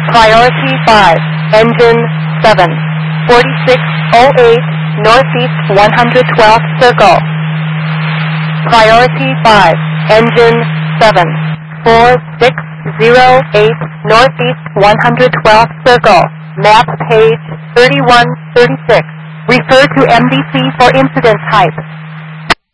Priority 5, Engine 7, 4608, Northeast 112th Circle. Priority 5, Engine 7, 4608, Northeast 112th Circle. Map page 3136. Refer to MDC for incident type.